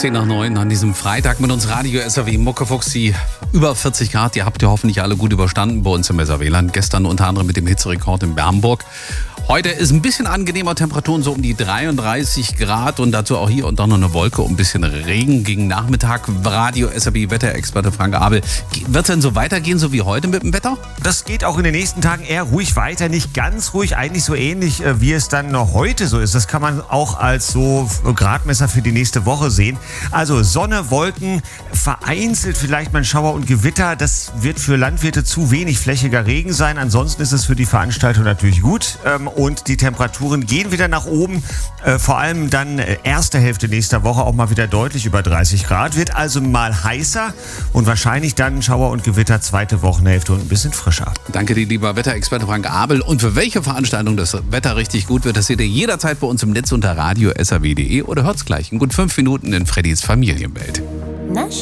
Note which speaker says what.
Speaker 1: 10:09 an diesem Freitag mit uns Radio SAW Muckefuchs. Die über 40 Grad, die habt ihr hoffentlich alle gut überstanden bei uns im SAW-Land. Gestern unter anderem mit dem Hitzerekord in Bernburg. Heute ist ein bisschen angenehmer, Temperaturen so um die 33 Grad und dazu auch hier und da noch eine Wolke und ein bisschen Regen gegen Nachmittag. Radio SAW Wetterexperte Frank Abel. Wird es denn so weitergehen, so wie heute mit dem Wetter?
Speaker 2: Das geht auch in den nächsten Tagen eher ruhig weiter, nicht ganz ruhig, eigentlich so ähnlich wie es dann heute so ist. Das kann man auch als so Gradmesser für die nächste Woche sehen. Also Sonne, Wolken, vereinzelt vielleicht mal ein Schauer und Gewitter. Das wird für Landwirte zu wenig flächiger Regen sein. Ansonsten ist es für die Veranstaltung natürlich gut. Und die Temperaturen gehen wieder nach oben. Vor allem dann erste Hälfte nächster Woche auch mal wieder deutlich über 30 Grad. Wird also mal heißer und wahrscheinlich dann Schauer und Gewitter zweite Wochenhälfte und ein bisschen frischer.
Speaker 1: Danke dir, lieber Wetterexperte Frank Abel. Und für welche Veranstaltung das Wetter richtig gut wird, das seht ihr jederzeit bei uns im Netz unter radio-saw.de oder hört's gleich in gut 5 Minuten in Freddys Familienwelt.
Speaker 3: Na